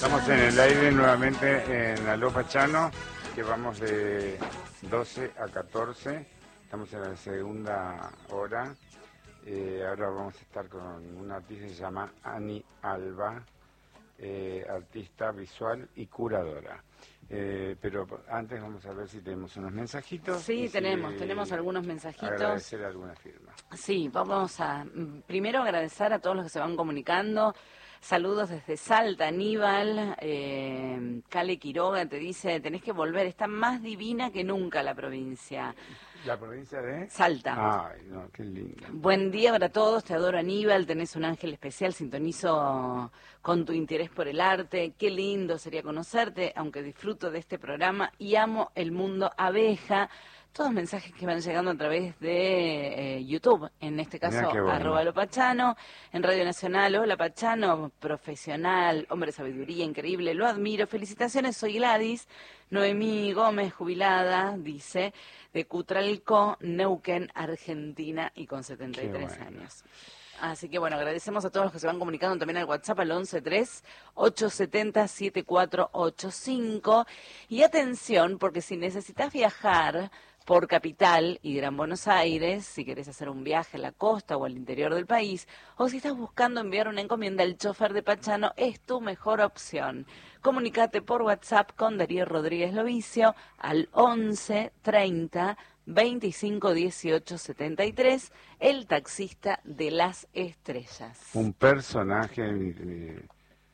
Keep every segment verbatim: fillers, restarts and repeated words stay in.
Estamos en el aire nuevamente en Aló Pachano, que vamos de doce a catorce. Estamos en la segunda hora. Eh, ahora vamos a estar con una artista que se llama Ani Alba, eh, artista visual y curadora. Eh, pero antes vamos a ver si tenemos unos mensajitos. Sí, tenemos, si tenemos algunos mensajitos. Agradecer alguna firma. Sí, vamos a primero agradecer a todos los que se van comunicando. Saludos desde Salta, Aníbal, eh, Cale Quiroga te dice, tenés que volver, está más divina que nunca la provincia. ¿La provincia de? Salta. Ay, no, qué linda. Buen día para todos, te adoro Aníbal, tenés un ángel especial, sintonizo con tu interés por el arte, qué lindo sería conocerte, aunque disfruto de este programa y amo el mundo abeja. Todos mensajes que van llegando a través de eh, YouTube, en este caso, bueno. arroba Lo Pachano, en Radio Nacional, hola Pachano, profesional, hombre de sabiduría, increíble, lo admiro, felicitaciones, soy Gladys, Noemí Gómez, jubilada, dice, de Cutralcó, Neuquén, Argentina, y con setenta y tres bueno. años. Así que bueno, agradecemos a todos los que se van comunicando también al WhatsApp al once tres, ocho siete cero, siete cuatro ocho cinco. Y atención, porque si necesitas viajar por Capital y Gran Buenos Aires, si querés hacer un viaje a la costa o al interior del país, o si estás buscando enviar una encomienda, el chofer de Pachano es tu mejor opción. Comunicate por WhatsApp con Darío Rodríguez Lovicio al once treinta, veinticinco dieciocho setenta y tres, el taxista de las estrellas. Un personaje eh,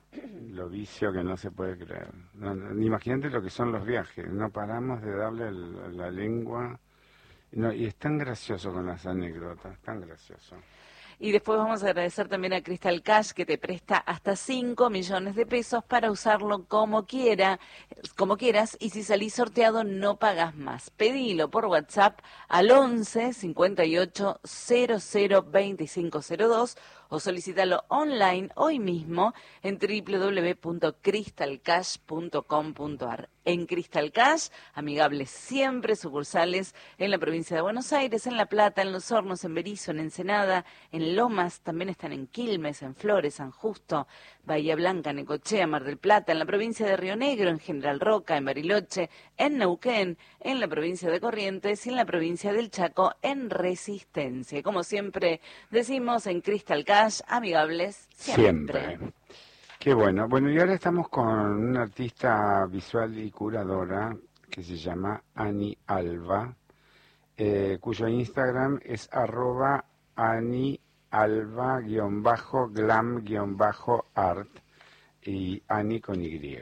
Lovicio que no se puede creer. No, no, imagínate lo que son los viajes, no paramos de darle el, la lengua, no, y es tan gracioso con las anécdotas, tan gracioso. Y después vamos a agradecer también a Crystal Cash, que te presta hasta cinco millones de pesos para usarlo como quiera, como quieras, y si salís sorteado no pagas más. Pedilo por WhatsApp al once cincuenta y ocho cero cero veinticinco cero dos o solicítalo online hoy mismo en doble u doble u doble u punto crystal cash punto com punto a r. En Crystal Cash, amigables siempre, sucursales en la provincia de Buenos Aires, en La Plata, en Los Hornos, en Berisso, en Ensenada, en Lomas, también están en Quilmes, en Flores, San Justo, Bahía Blanca, Necochea, Mar del Plata, en la provincia de Río Negro, en General Roca, en Bariloche, en Neuquén, en la provincia de Corrientes y en la provincia del Chaco, en Resistencia. Como siempre decimos, en Crystal Cash, amigables siempre. Siempre. Qué bueno. Bueno, y ahora estamos con una artista visual y curadora que se llama Ani Alba, eh, cuyo Instagram es arroba Ani Alba guión bajo glam guión bajo art y Ani con Y.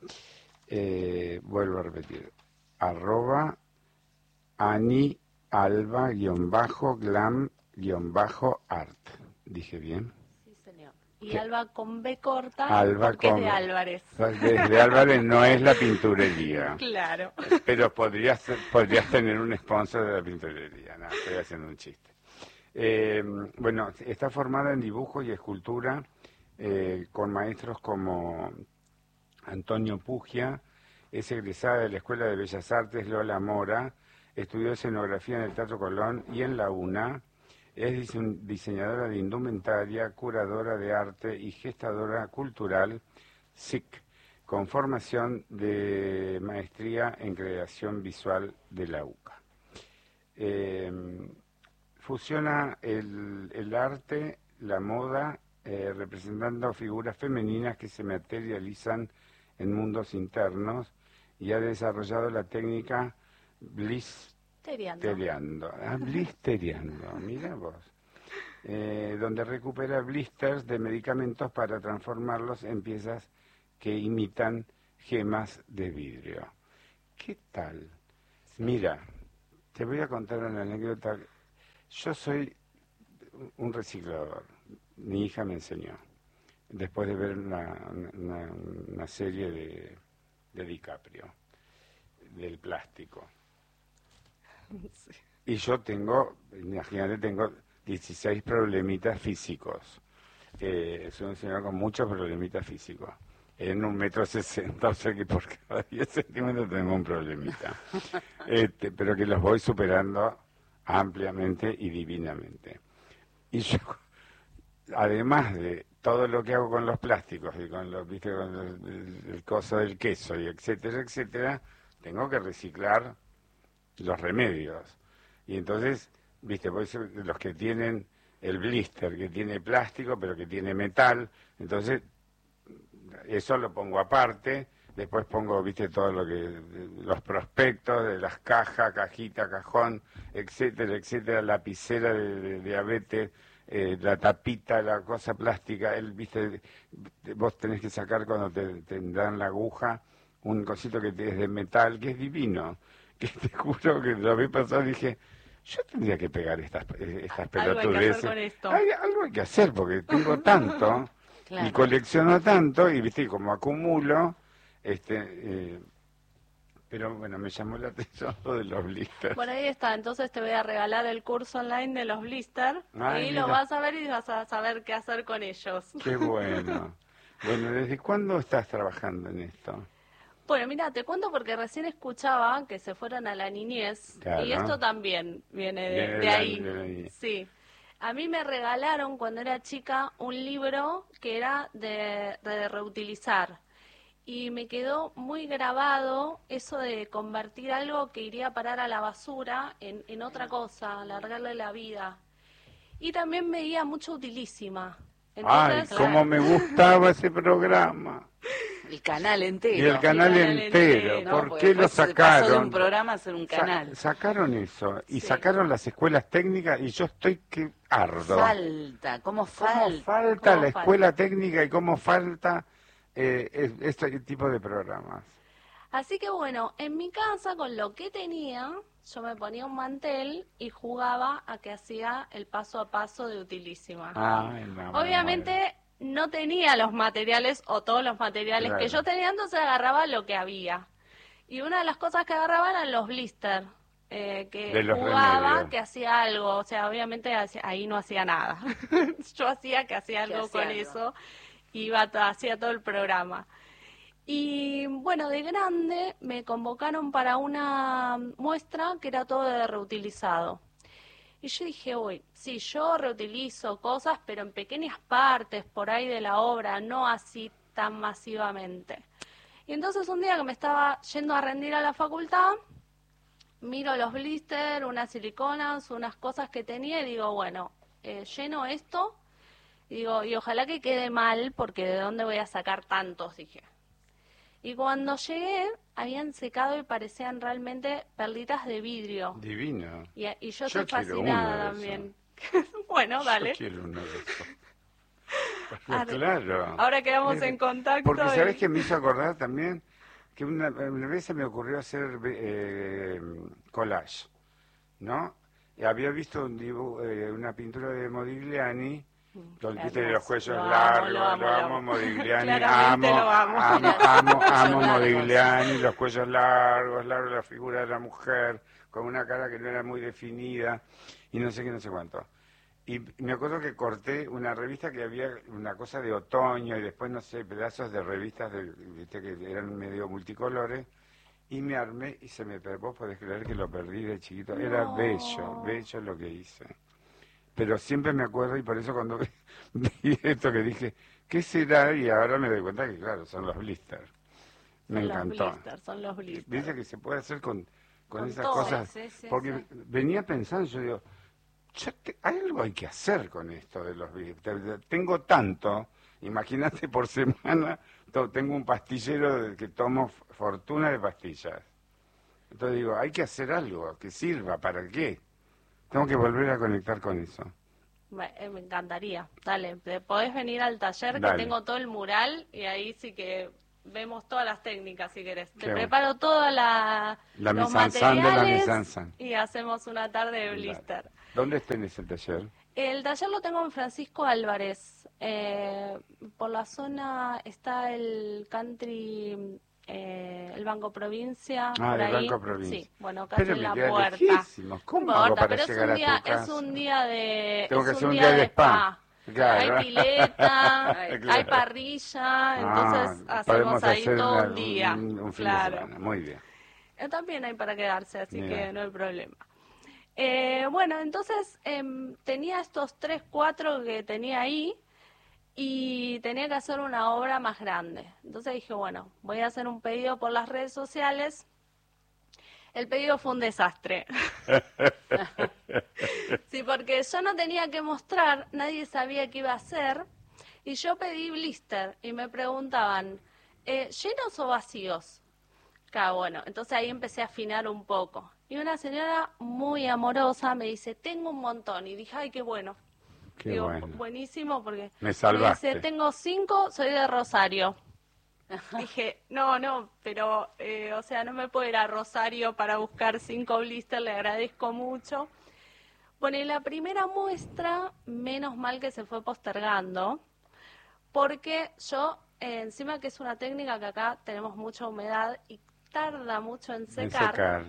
Eh, vuelvo a repetir, arroba Ani Alba guión bajo glam guión bajo art. ¿Dije bien? Y Alba con B corta, Alba porque con... es de Álvarez. De Álvarez no es la pinturería. Claro. Pero podrías, podrías tener un sponsor de la pinturería. No, estoy haciendo un chiste. Eh, bueno, está formada en dibujo y escultura eh, con maestros como Antonio Pugia, es egresada de la Escuela de Bellas Artes Lola Mora, estudió escenografía en el Teatro Colón y en la UNA. Es diseñadora de indumentaria, curadora de arte y gestadora cultural, S I C, con formación de maestría en creación visual de la U C A. Eh, fusiona el, el arte, la moda, eh, representando figuras femeninas que se materializan en mundos internos y ha desarrollado la técnica Bliss. Blisteriando. Ah, blisteriando, mira vos. Eh, donde recupera blisters de medicamentos para transformarlos en piezas que imitan gemas de vidrio. ¿Qué tal? Mira, te voy a contar una anécdota. Yo soy un reciclador. Mi hija me enseñó. Después de ver una, una, una serie de, de DiCaprio, del plástico. Sí. Y yo tengo, imagínate, tengo dieciséis problemitas físicos. Eh, soy un señor con muchos problemitas físicos. En un metro sesenta, o sea que por cada diez centímetros tengo un problemita. Este, pero que los voy superando ampliamente y divinamente. Y yo, además de todo lo que hago con los plásticos y con los, viste, con el, el, el coso del queso y etcétera, etcétera, tengo que reciclar los remedios. Y entonces, viste, pues los que tienen el blister, que tiene plástico, pero que tiene metal, entonces eso lo pongo aparte, después pongo, viste, todo lo que, los prospectos de las cajas, cajita, cajón, etcétera, etcétera, lapicera de, de diabetes, eh, la tapita, la cosa plástica, el, viste, vos tenés que sacar cuando te, te dan la aguja, un cosito que es de metal, que es divino, que te juro que la vez pasada dije, yo tendría que pegar estas, estas pelotudeces. Algo hay que hacer con esto. Hay, algo hay que hacer, porque tengo tanto, Claro. y colecciono tanto, y viste, como acumulo, este, eh, pero bueno, me llamó la atención lo de los blisters. Por ahí está, entonces te voy a regalar el curso online de los blister Ay, y mira. lo vas a ver y vas a saber qué hacer con ellos. Qué bueno. Bueno, ¿desde cuándo estás trabajando en esto? Bueno, mira, te cuento porque recién escuchaba que se fueron a la niñez Claro. y esto también viene de, Viene de de la- ahí. de ahí. Sí. A mí me regalaron cuando era chica un libro que era de, de reutilizar y me quedó muy grabado eso de convertir algo que iría a parar a la basura en, en otra cosa, alargarle la vida. Y también veía mucho Utilísima. Ay, Entonces, cómo me gustaba ese programa. El canal entero. Y el canal canal entero. entero. No, ¿Por porque qué lo después se pasó de sacaron? un programa a ser un Sa- canal. sacaron eso. Y Sí. sacaron las escuelas técnicas y yo estoy que ardo. Falta, ¿cómo ¿Cómo falta? falta ¿Cómo la falta? escuela técnica y cómo falta eh, es- este tipo de programas? así que bueno, en mi casa con lo que tenía, yo me ponía un mantel y jugaba a que hacía el paso a paso de Utilísima. Ay, no, me Obviamente no tenía los materiales o todos los materiales Claro. que yo tenía, entonces agarraba lo que había. Y una de las cosas que agarraba eran los blister, eh, que De los jugaba, remedios. que hacía algo, o sea, obviamente hacía- ahí no hacía nada. Yo hacía que hacía Que algo hacía con algo. eso, iba to- hacía todo el programa. Y bueno, de grande me convocaron para una muestra que era todo de reutilizado. Y yo dije, uy, sí, yo reutilizo cosas, pero en pequeñas partes por ahí de la obra, no así tan masivamente. Y entonces un día que me estaba yendo a rendir a la facultad, miro los blisters, unas siliconas, unas cosas que tenía y digo, bueno, eh, lleno esto, y digo, y ojalá que quede mal, porque ¿de dónde voy a sacar tantos? Dije. Y cuando llegué, habían secado y parecían realmente perlitas de vidrio. Divino. Y, y yo Yo estoy quiero fascinada uno de también. Bueno, dale. Yo quiero uno de esos. Ah, Claro. Ahora quedamos Es- en contacto. Porque y- sabes que me hizo acordar también que una, una vez se me ocurrió hacer eh, collage, ¿no? Y había visto un dibu- eh, una pintura de Modigliani, donde viste hermoso. los cuellos Lo amo, largos, lo amo, lo amo. Modigliani, Claramente amo, lo amo. amo, Los amo, cuellos amo largos. Modigliani, los cuellos largos, largos, la figura de la mujer, con una cara que no era muy definida, y no sé qué, no sé cuánto. Y me acuerdo que corté una revista que había una cosa de otoño y después, no sé, pedazos de revistas de, viste, que eran medio multicolores y me armé y se me perdió. Vos podés creer que lo perdí de chiquito. Era No. bello, bello lo que hice. Pero siempre me acuerdo y por eso cuando vi esto que dije, ¿qué será? Y ahora me doy cuenta que, claro, son los blisters. Me Son encantó. Los blisters, son los blisters. Dice que se puede hacer con, con, Con esas todo. cosas. Sí, sí, porque sí. venía pensando, yo digo, yo te- hay algo hay que hacer con esto de los blisters. Tengo tanto, imagínate por semana, to- tengo un pastillero de- que tomo f- fortuna de pastillas. Entonces digo, hay que hacer algo que sirva, ¿para qué? Tengo que volver a conectar con eso. Me, eh, me encantaría. Dale, te podés venir al taller Dale. que tengo todo el mural y ahí sí que vemos todas las técnicas si querés. Te Qué bueno. preparo toda la, La los mise en scène de la materiales mise en scène. y hacemos una tarde de blister. Dale. ¿Dónde tenés el taller? El taller lo tengo en Francisco Álvarez. Eh, por la zona está el country, eh, el Banco Provincia. Ah, por el ahí. Banco Provincia. Sí, bueno, casi Pero en me la queda puerta. lejísimo. ¿Cómo No hago importa, para pero es llegar un a día, tu casa? es un día de, Tengo es que un hacer un día día de de spa. spa. Claro. Hay pileta, Claro. hay parrilla, entonces Ah, hacemos podemos ahí hacer todo una- un día. Un, un fin claro. de semana, muy bien. Eh, También hay para quedarse, así Mira. que no hay problema. Eh, bueno, entonces em, tenía estos tres, cuatro que tenía ahí y tenía que hacer una obra más grande. Entonces dije, bueno, voy a hacer un pedido por las redes sociales. El pedido fue un desastre. Sí, porque yo no tenía que mostrar, nadie sabía qué iba a hacer, y yo pedí blister, y me preguntaban, eh, ¿llenos o vacíos? Claro, bueno, entonces ahí empecé a afinar un poco. Y una señora muy amorosa me dice, tengo un montón, y dije, ay, qué bueno. Qué Digo, bueno. buenísimo, porque Me salvaste. me dice, tengo cinco, soy de Rosario. Dije, no, no, pero, eh, o sea, no me puedo ir a Rosario para buscar cinco blisters, le agradezco mucho. Bueno, y la primera muestra, menos mal que se fue postergando, porque yo, eh, encima que es una técnica que acá tenemos mucha humedad y tarda mucho en En secar, secar.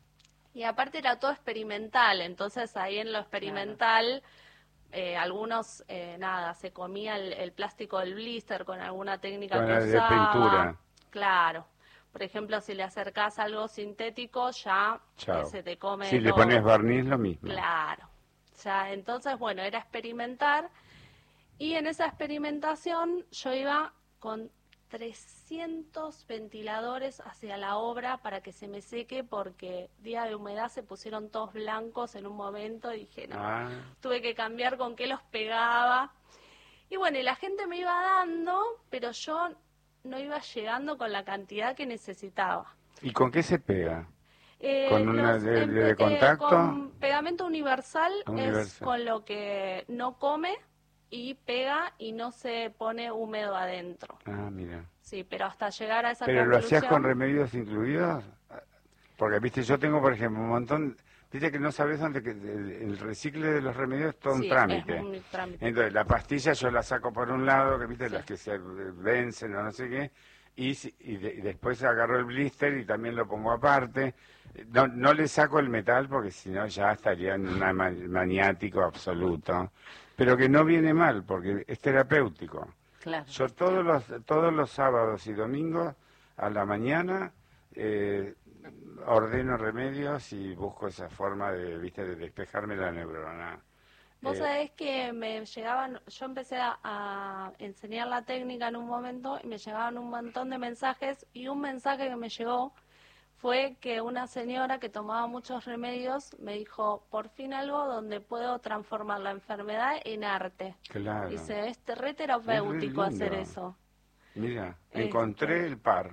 y aparte era todo experimental, entonces ahí en lo experimental... Eh, algunos, eh, nada, se comía el, el plástico del blister con alguna técnica Con que la de usaba. pintura. Claro. Por ejemplo, si le acercás algo sintético, ya Chao. eh, se te come Si le todo. pones barniz, lo mismo. Claro. Ya, entonces, bueno, era experimentar. Y en esa experimentación yo iba con trescientos ventiladores hacia la obra para que se me seque, porque día de humedad se pusieron todos blancos en un momento y dije, no, Ah. tuve que cambiar con qué los pegaba. Y bueno, y la gente me iba dando, pero yo no iba llegando con la cantidad que necesitaba. ¿Y con qué se pega? Eh, ¿Con una los de- em- de eh, contacto? con pegamento universal, es Universal. con lo que no come y pega y no se pone húmedo adentro. Ah, mira. Sí, pero hasta llegar a esa ¿Pero lo conclusión... hacías con remedios incluidos? Porque, viste, yo tengo, por ejemplo, un montón... Viste que no sabes dónde... Que el recicle de los remedios es todo un Sí, trámite. es un trámite. Entonces, la pastilla yo la saco por un lado, que viste, Sí. las que se vencen o no sé qué, y, si- y, de- y después agarro el blister y también lo pongo aparte. No, no le saco el metal porque si no ya estaría en un maniático absoluto. Pero que no viene mal porque es terapéutico. Claro. Yo todos los todos los sábados y domingos a la mañana eh, ordeno remedios y busco esa forma de, viste, de despejarme la neurona. Vos Eh, sabés que me llegaban, yo empecé a, a enseñar la técnica en un momento y me llegaban un montón de mensajes, y un mensaje que me llegó fue que una señora que tomaba muchos remedios me dijo, por fin algo donde puedo transformar la enfermedad en arte. Claro. Dice, es re terapéutico Es re hacer lindo. eso. Mira, Este. encontré el par.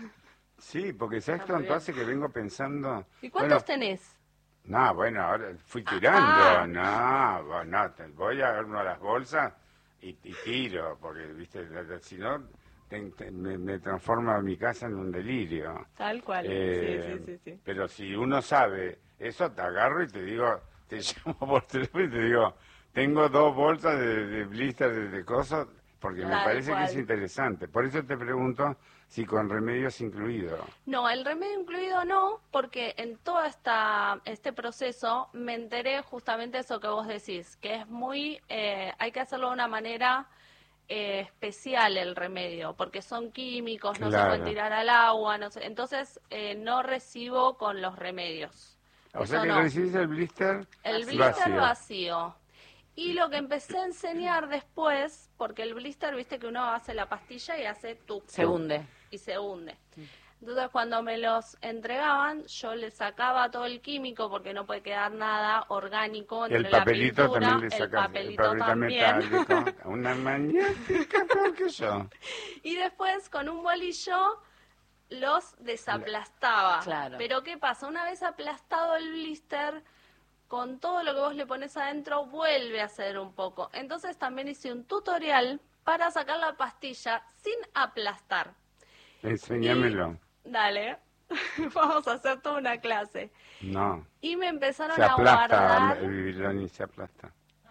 Sí, porque ¿sabes Está muy cuánto bien. hace que vengo pensando? ¿Y cuántos Bueno, tenés? no, bueno, ahora fui tirando. Ah. No, bueno, te- voy a ver una de las bolsas y, y tiro, porque, viste, si no, te- te- me, me transforma mi casa en un delirio. Tal cual. Eh, sí, sí, sí, sí. Pero si uno sabe eso, te agarro y te digo, te llamo por teléfono y te digo, tengo dos bolsas de, de blister de, de cosas, porque me Tal parece que es cual. interesante. Por eso te pregunto si con remedios incluidos. No, el remedio incluido no, porque en todo esta, este proceso me enteré justamente eso que vos decís, que es muy, eh, hay que hacerlo de una manera eh, especial el remedio, porque son químicos, no se Claro. pueden tirar al agua, no sé, entonces eh, no recibo con los remedios. O Eso sea que no. recibís el blister El vacío. blister vacío. Y lo que empecé a enseñar después, porque el blister, viste que uno hace la pastilla y hace tu Se hunde. y se hunde. Entonces cuando me los entregaban, yo le sacaba todo el químico porque no puede quedar nada orgánico entre El la papelito pintura, también le el sacás, papelito papelito también. metálico. Una maniática peor que yo. Y después con un bolillo los desaplastaba. Claro. Pero ¿qué pasa? Una vez aplastado el blister, con todo lo que vos le pones adentro, vuelve a hacer un poco. Entonces también hice un tutorial para sacar la pastilla sin aplastar. Enséñamelo. Y- dale, vamos a hacer toda una clase. No. Y me empezaron Se a aplasta guardar... el bibiloni, se aplasta.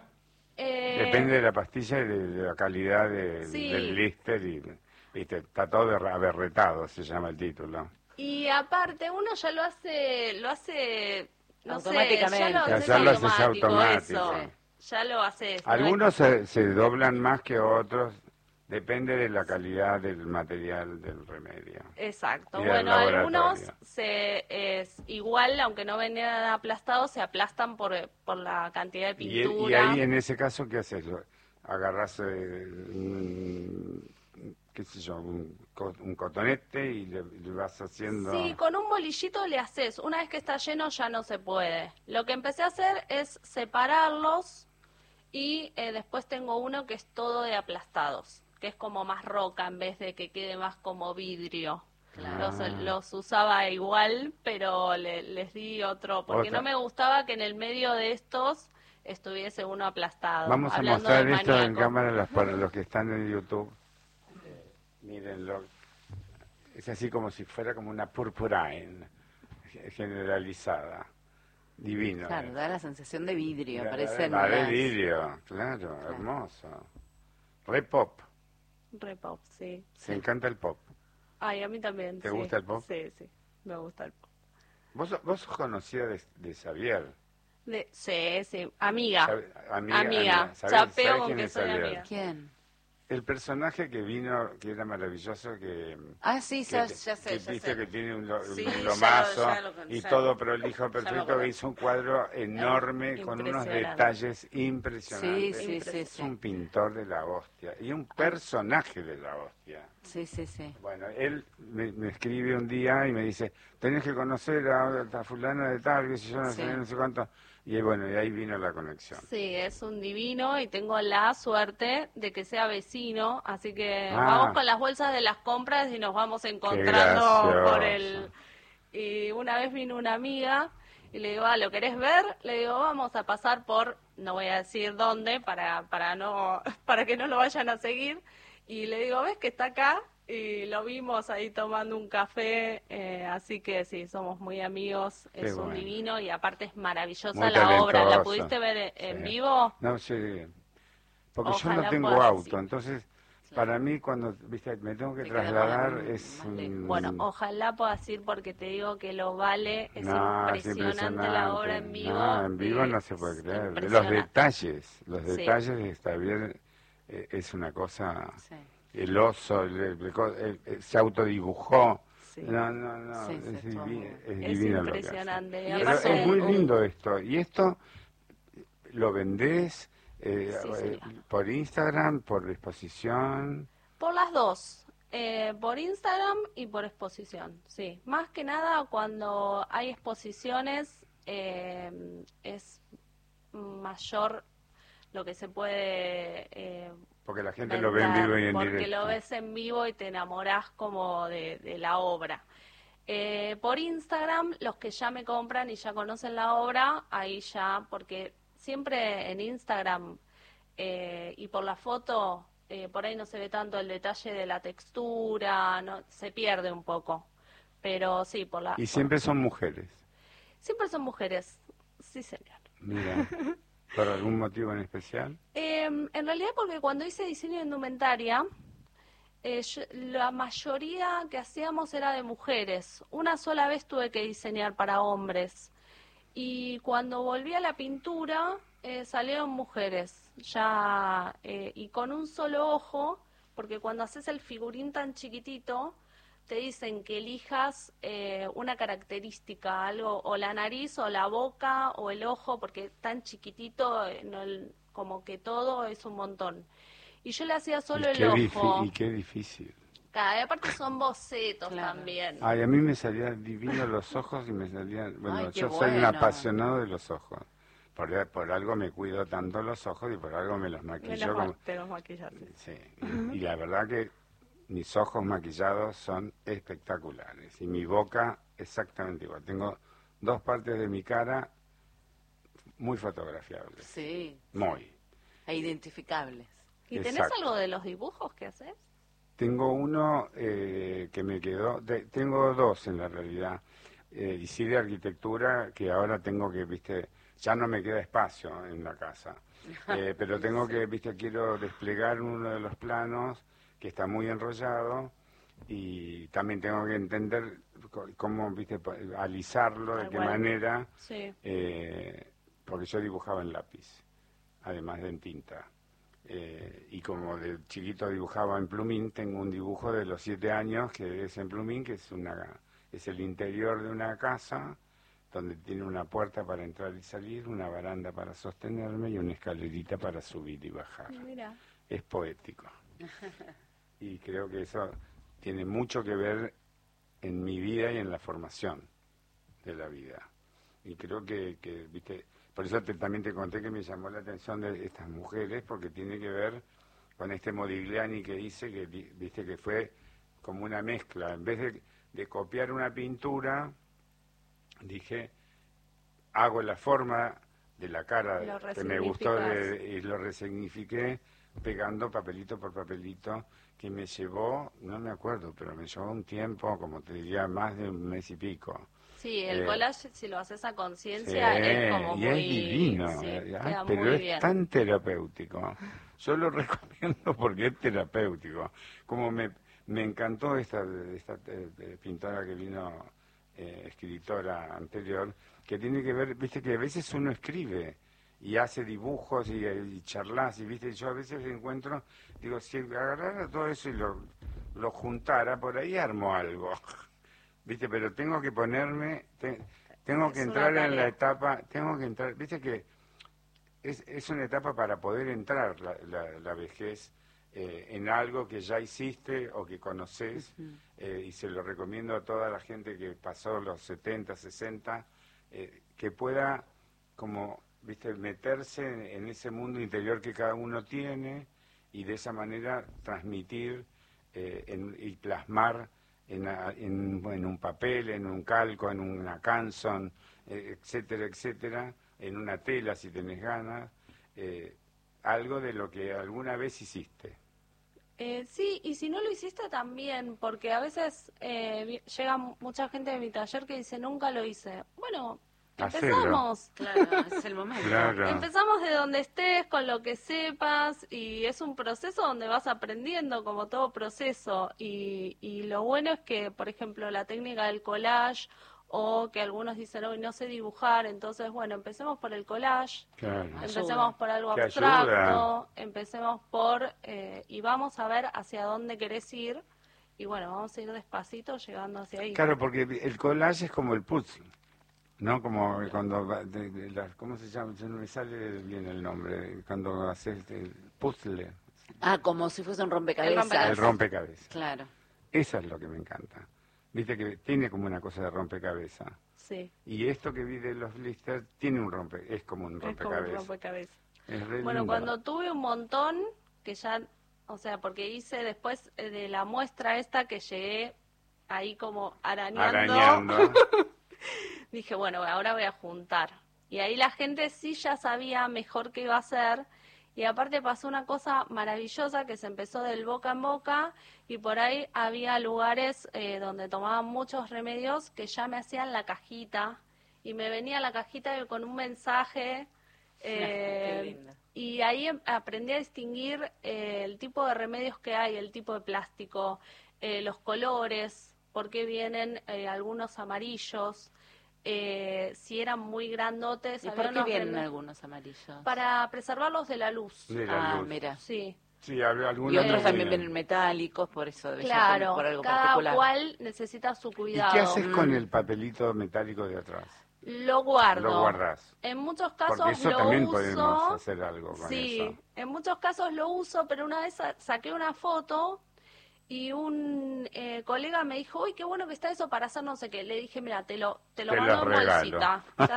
eh, Depende de la pastilla y de, de la calidad de- Sí. del blister y, viste, está todo derra- aberretado, se llama el título. Y aparte, uno ya lo hace, lo hace, no sé, Automáticamente. ya lo Ya haces lo haces automático, automático. eso. Ya lo haces. ¿no? Algunos se, se doblan más que otros, depende de la calidad del material del remedio. Exacto. Y del Bueno, laboratorio. algunos se es igual, aunque no vengan aplastados, se aplastan por, por la cantidad de Y, y pintura. ahí en ese caso, ¿qué haces? ¿Lo, agarrás, eh, un, qué sé yo, un, co- un cotonete y le, le vas haciendo... Sí, con un bolillito le haces. Una vez que está lleno ya no se puede. Lo que empecé a hacer es separarlos y eh, después tengo uno que es todo de aplastados, que es como más roca en vez de que quede más como vidrio. Claro. Los, los usaba igual, pero le- les di otro, porque Otra. no me gustaba que en el medio de estos estuviese uno aplastado. Vamos a hablando mostrar de esto en maníaco. cámara los- para los que están en YouTube. Mírenlo. Es así como si fuera como una purpurina generalizada. Divino. Claro, ¿eh? da la sensación de vidrio, La- parecen la de las- vidrio, claro, hermoso. Re pop. Re pop, sí. ¿Te encanta el pop? Ay, a mí también. ¿Te sí. gusta el pop? Sí, sí, me gusta el pop. Vos, sos- vos sos conocida de, de Xavier. De, sí, sí, amiga. Sabe- Amiga. Amiga. ¿Sabés- Chapeo sabés con quién que es soy Xavier? amiga. ¿Quién? El personaje que vino, que era maravilloso, que... Ah, sí, que, ya, ya sé, que ya viste sé. que tiene un, lo- un Sí, ya lo- lomazo ya lo- y ya todo lo- prolijo, ya me perfecto, acuerdo. que hizo un cuadro enorme con unos Impresionante. detalles impresionantes. Sí, sí, sí, Es sí. un pintor de la hostia y un personaje de la hostia. Sí, sí, sí. Bueno, él me, me escribe un día y me dice, tenés que conocer a, a fulana de tal, que sé yo, no Sí. sé, no sé cuánto. Y bueno, y ahí vino la conexión. Sí, es un divino y tengo la suerte de que sea vecino, así que Ah. vamos con las bolsas de las compras y nos vamos encontrando gracioso. por el... Y una vez vino una amiga y le digo, ah, ¿lo querés ver? Le digo, vamos a pasar por, no voy a decir dónde, para, para, no, para que no lo vayan a seguir. Y le digo, ¿ves que está acá? Y lo vimos ahí tomando un café, eh, así que sí, somos muy amigos, Qué es un bueno. divino y aparte es maravillosa Muy la obra. ¿La talentoso. pudiste ver en Sí. vivo? No sé, porque yo Ojalá no tengo puedas, auto, sí. entonces Claro. para mí cuando viste me tengo que Te queda trasladar más- es más un- lejos. Bueno, ojalá puedas ir porque te digo que lo vale, es No, es impresionante la obra en impresionante. vivo. No, en vivo no es se puede creer. Los impresionante. detalles, los Sí. detalles de Xavier eh, es una cosa. Sí. El oso, el- el- el- el- se autodibujó. Sí. No, no, no, Sí, sí, es, estuvo divi- muy- es Es divino lo que hace. impresionante. Y Y Pero aparte- es muy un- lindo esto. ¿Y esto lo vendés eh, Sí, eh, señor. por Instagram, por exposición? Por las dos, eh, por Instagram y por exposición, sí. Más que nada cuando hay exposiciones eh, es mayor lo que se puede eh, Porque la gente lo ve en vender, vivo y en porque directo. lo ves en vivo y te enamorás como de, de la obra. Eh, por Instagram, los que ya me compran y ya conocen la obra, ahí ya, porque siempre en Instagram eh, y por la foto, eh, por ahí no se ve tanto el detalle de la textura, no, se pierde un poco. Pero sí, por la... Y siempre son mujeres. Siempre son mujeres, sí señor. Mira, ¿por algún motivo en especial? Eh, en realidad porque cuando hice diseño de indumentaria, eh, yo- la mayoría que hacíamos era de mujeres. Una sola vez tuve que diseñar para hombres. Y cuando volví a la pintura, eh, salieron mujeres, ya eh, y con un solo ojo, porque cuando haces el figurín tan chiquitito, te dicen que elijas eh, una característica, algo, o la nariz, o la boca, o el ojo, porque tan chiquitito, eh, no el- como que todo es un montón. Y yo le hacía solo y, el qué difi- ojo. y qué difícil. Claro, y aparte son bocetos Claro. también. Ay, a mí me salían divinos los ojos y me salían... Bueno, Ay, qué yo soy un bueno. apasionado de los ojos. Por, por algo me cuido tanto los ojos y por algo me los Me maquillo. los, como- ma- te los maquillaste. Sí, y, y la verdad que mis ojos maquillados son espectaculares. Y mi boca exactamente igual. Tengo dos partes de mi cara muy fotografiables. Sí, Muy. e identificables. ¿Y tenés Exacto. algo de los dibujos que haces? Tengo uno eh, que me quedó, de- tengo dos en la realidad, eh, y sí de arquitectura, que ahora tengo que, viste, ya no me queda espacio en la casa, Eh, pero tengo que, viste, quiero desplegar uno de los planos que está muy enrollado y también tengo que entender co- cómo, viste, pa- alisarlo, de Tal qué cual. manera, Sí. eh, porque yo dibujaba en lápiz, además de en tinta. Eh, y como de chiquito dibujaba en plumín, tengo un dibujo de los siete años que es en plumín, que es una es el interior de una casa donde tiene una puerta para entrar y salir, una baranda para sostenerme y una escalerita para subir y bajar. Mira. Es poético. Y creo que eso tiene mucho que ver en mi vida y en la formación de la vida. Y creo que, que viste, por eso te, también te conté que me llamó la atención de estas mujeres, porque tiene que ver con este Modigliani que dice que, viste, que fue como una mezcla. En vez de, de copiar una pintura, dije, hago la forma de la cara que me gustó de, y lo resignifiqué pegando papelito por papelito, que me llevó, no me acuerdo, pero me llevó un tiempo, como te diría, más de un mes y pico. Sí, el eh, collage, si lo haces a conciencia, sí, es como y muy... es divino, sí, ay, pero muy es bien. tan terapéutico. Yo lo recomiendo porque es terapéutico. Como me, me encantó esta, esta eh, pintora que vino, eh, escritora anterior, que tiene que ver, viste que a veces uno escribe y hace dibujos y, y charlas, y viste, yo a veces encuentro, digo, si agarrara todo eso y lo, lo juntara, por ahí armo algo, viste, pero tengo que ponerme, te, tengo que Es entrar una en la tarea. etapa, tengo que entrar, viste que es, es una etapa para poder entrar la, la, la vejez eh, en algo que ya hiciste o que conoces, Uh-huh. eh, y se lo recomiendo a toda la gente que pasó los setenta, sesenta, eh, que pueda como, viste, meterse en, en ese mundo interior que cada uno tiene y de esa manera transmitir eh, en, y plasmar en, en, en un papel, en un calco, en una canción, eh, etcétera, etcétera, en una tela si tenés ganas, eh, algo de lo que alguna vez hiciste. Eh, sí, y si no lo hiciste también, porque a veces eh, vi- llega mucha gente de mi taller que dice, nunca lo hice. Bueno, Hacelo. empezamos. Claro, es el momento. Claro. Empezamos de donde estés, con lo que sepas, y es un proceso donde vas aprendiendo, como todo proceso. Y, y lo bueno es que, por ejemplo, la técnica del collage, o que algunos dicen, hoy no sé dibujar, entonces, bueno, empecemos por el collage, Claro. empecemos por algo Que abstracto, empecemos por, eh, y vamos a ver hacia dónde querés ir, y bueno, vamos a ir despacito llegando hacia ahí. Claro, porque el collage es como el puzzle, ¿no? Como cuando, va- de- de la- ¿cómo se llama? Yo no me sale bien el nombre, cuando haces el puzzle, Ah, como si fuese un rompecabezas. El rompecabezas. el rompecabezas. Claro. Eso es lo que me encanta. Viste que tiene como una cosa de rompecabezas. Sí, Y esto que vi de los blisters tiene un rompe, es como un es como un rompecabezas. rompecabezas. Es re Bueno, lindo. cuando tuve un montón, que ya, o sea, porque hice después eh, de la muestra esta que llegué ahí como arañando, Arañando. dije, bueno, ahora voy a juntar. Y ahí la gente sí ya sabía mejor qué iba a hacer. Y aparte pasó una cosa maravillosa que se empezó del boca en boca y por ahí había lugares eh, donde tomaban muchos remedios que ya me hacían la cajita y me venía la cajita con un mensaje. eh, Qué lindo. y ahí em- aprendí a distinguir eh, el tipo de remedios que hay, el tipo de plástico, eh, los colores, por qué vienen eh, algunos amarillos. Eh, si eran muy grandotes, ¿Y había por qué unos vienen remedios algunos amarillos? para preservarlos de la luz. De la Ah, luz. mira. Sí, Sí, hab- algunos Y otros no también vienen. vienen metálicos, por eso debe ser claro, por, por algo cada particular. cual necesita su ¿Y cuidado. qué haces con Mm. el papelito metálico de atrás? Lo guardo. Lo guardás. En muchos casos Porque eso lo también uso. podemos hacer algo con Sí, eso. en muchos casos lo uso, pero una vez sa- saqué una foto y un eh, colega me dijo, uy, qué bueno que está eso para hacer no sé qué. Le dije, mira, te lo, te lo Te mando lo en regalo. bolsita. Ya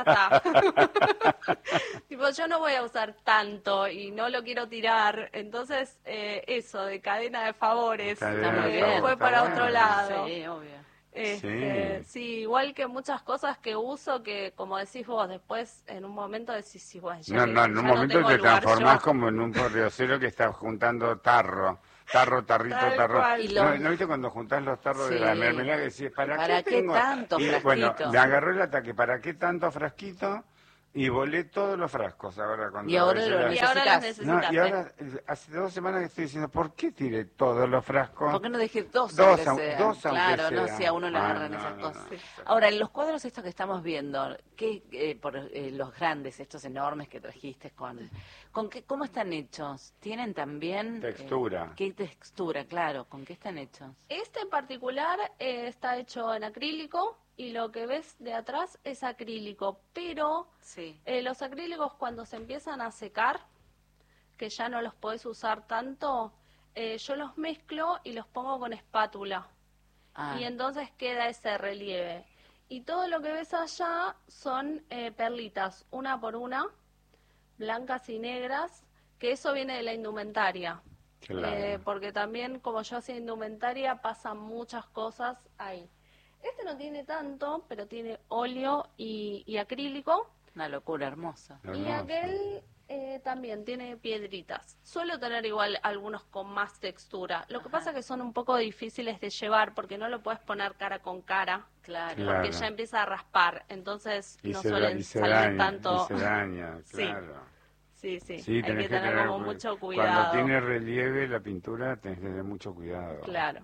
está. Tipo, yo no voy a usar tanto y no lo quiero tirar. Entonces, eh, eso, de cadena de favores, Cadena de eh, favores, fue está para bueno. otro lado. Sí, obvio. Este, Sí. sí, igual que muchas cosas que uso que, como decís vos, después en un momento decís, sí, bueno, ya, No, no, en ya un no momento tengo te lugar transformás yo. como en un pordiosero que está juntando tarro, tarro, tarrito, Tal tarro. cual. Y ¿No, lo- ¿No viste cuando juntás los tarros de Sí. la mermelada que decís, ¿para, ¿Para qué qué tengo? tanto Y, bueno, frasquito? me agarró el ataque, ¿para qué tanto frasquito? Y volé todos los frascos ahora cuando Y ahora relleno- lo Y ahora las necesitas. No, y necesitaste. ahora, eh, hace dos semanas que estoy diciendo, ¿por qué tiré todos los frascos? ¿Por qué no dejé dos, Dos, aunque au- sean? dos aunque Claro, no, sean. si a uno le Ah, agarran no, esas no, cosas. no. Ahora, en los cuadros estos que estamos viendo, ¿qué, eh, por eh, los grandes, estos enormes que trajiste, con, con qué, ¿cómo están hechos? ¿Tienen también... eh, Textura. ¿Qué textura, claro? ¿Con qué están hechos? Este en particular eh, está hecho en acrílico, y lo que ves de atrás es acrílico, pero Sí. eh, los acrílicos cuando se empiezan a secar, que ya no los podés usar tanto, eh, yo los mezclo y los pongo con espátula. Ah, Y entonces queda ese relieve. Y todo lo que ves allá son eh, perlitas, una por una, blancas y negras, que eso viene de la indumentaria. Claro. Eh, porque también, como yo hacía indumentaria, pasan muchas cosas ahí. Este no tiene tanto, pero tiene óleo y, y acrílico. una locura hermosa. Y Hermoso. aquel eh, también tiene piedritas. Suelo tener igual algunos con más textura. Lo que Ajá. pasa que son un poco difíciles de llevar porque no lo puedes poner cara con cara. Claro. Claro. Porque ya empieza a raspar. Entonces Y no se, da- suelen y se salir daña, tanto. y se daña, Sí. claro. Sí, sí. Sí, Hay tenés que tener como cu- mucho Cuando cuidado. tiene relieve la pintura tenés que tener mucho cuidado. Claro.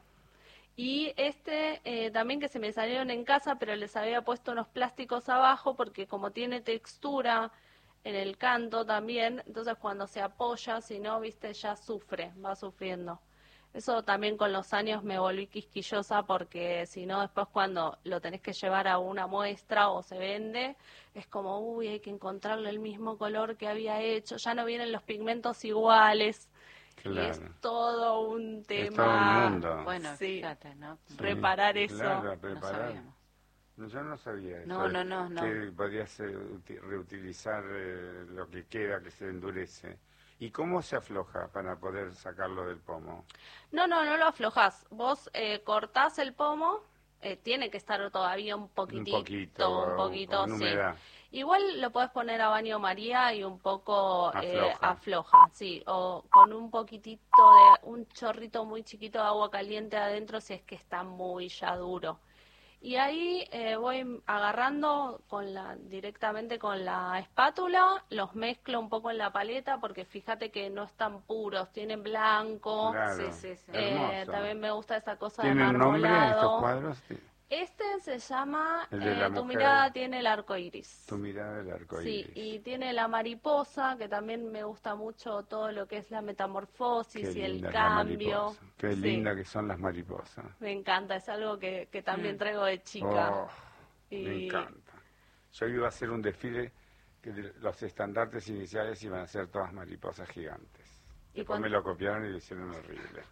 Y este eh, también que se me salieron en casa, pero les había puesto unos plásticos abajo porque como tiene textura en el canto también, entonces cuando se apoya, si no, viste, ya sufre, va sufriendo. Eso también con los años me volví quisquillosa porque si no, después cuando lo tenés que llevar a una muestra o se vende, es como, uy, hay que encontrarle el mismo color que había hecho, ya no vienen los pigmentos iguales. Claro. Y es todo un tema. Es todo un mundo. Bueno, Sí. fíjate, ¿no? Sí, reparar eso. Claro, No preparar. sabíamos. No, yo no sabía eso. No, no, no, no. Que podías eh, uti- reutilizar eh, lo que queda, que se endurece. ¿Y cómo se afloja para poder sacarlo del pomo? No, no, no lo aflojas. Vos eh, cortás el pomo, eh, tiene que estar todavía un poquitito, Un poquito, un poquito, con sí. humedad. Igual lo podés poner a baño María y un poco eh, Afloja. afloja, sí, o con un poquitito de, un chorrito muy chiquito de agua caliente adentro si es que está muy ya duro. Y ahí eh, voy agarrando con la, directamente con la espátula, los mezclo un poco en la paleta porque fíjate que no están puros, tienen blanco. Claro. Sí, sí, sí. Eh, Hermoso. también me gusta esa cosa de ¿Tienen nombre estos marmolado. cuadros? Sí. Este se llama El de eh, la Tu mujer. mirada tiene el arco iris. Tu mirada del arco Sí, iris. y tiene la mariposa, que también me gusta mucho todo lo que es la metamorfosis Qué y el linda es la cambio. mariposa. Qué Sí, linda que son las mariposas. me encanta, es algo que, que también Mm. traigo de chica. Oh, me Y- encanta. Yo iba a hacer un desfile que de- los estandartes iniciales iban a ser todas mariposas gigantes. ¿Y Después cuándo? me lo copiaron y lo hicieron horrible.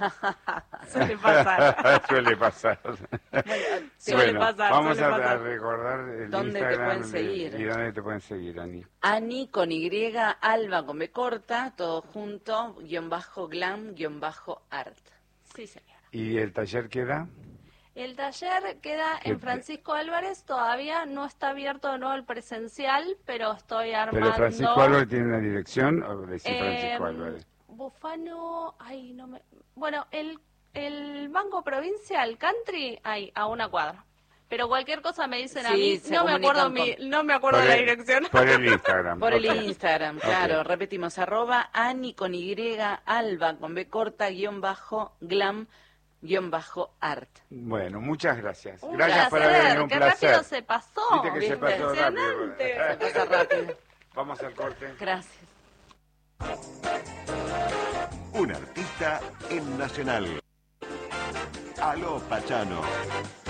Suele pasar. Suele pasar. Suele Bueno, pasar, vamos suele a, a pasar. recordar el ¿Dónde te Instagram pueden de- seguir? y dónde te pueden seguir, Ani. Ani con Y, Alba con B corta, todo junto, guión bajo glam, guión bajo art. Sí, señora. ¿Y el taller queda? El taller queda ¿Qué en te- Francisco Álvarez, todavía no está abierto de nuevo el presencial, pero estoy armando... ¿Pero Francisco Álvarez tiene una dirección o decís Francisco Em, Álvarez? Bufano, ay, no me... Bueno, el, el Banco Provincial Country, hay a una cuadra. Pero cualquier cosa me dicen a Sí, mí, se no me acuerdo comunican mi, no me acuerdo Por de la el- dirección. Por el Instagram. Por el ok. Instagram, claro, Ok. repetimos, arroba Ani con Y, Alba con B corta, guión bajo glam, guión bajo art. Bueno, muchas gracias. Un Gracias por placer, haber venido, un qué placer. rápido se pasó. Viste que se ¿viste? pasó rápido. Impresionante. Se pasa rápido. Vamos al corte. Gracias. Un artista en Nacional. Aló, Pachano.